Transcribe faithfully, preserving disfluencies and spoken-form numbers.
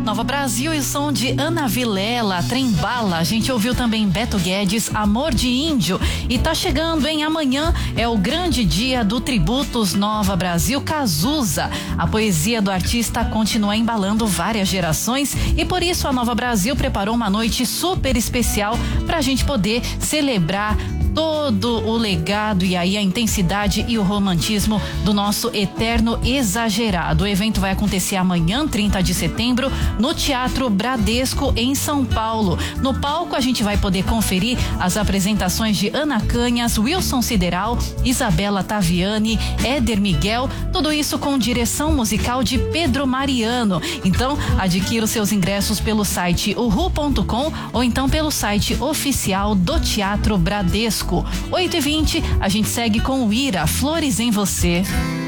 Nova Brasil e som de Ana Vilela, Trembala. A gente ouviu também Beto Guedes, Amor de Índio. E tá chegando, hein? Amanhã é o grande dia do Tributos Nova Brasil Cazuza. A poesia do artista continua embalando várias gerações e por isso a Nova Brasil preparou uma noite super especial pra gente poder celebrar todo o legado e aí a intensidade e o romantismo do nosso eterno exagerado. O evento vai acontecer amanhã, trinta de setembro, no Teatro Bradesco, em São Paulo. No palco a gente vai poder conferir as apresentações de Ana Canhas, Wilson Sideral, Isabela Taviani, Éder Miguel, tudo isso com direção musical de Pedro Mariano. Então, adquira os seus ingressos pelo site uhu ponto com ou então pelo site oficial do Teatro Bradesco. oito e vinte, a gente segue com o Ira, Flores em Você.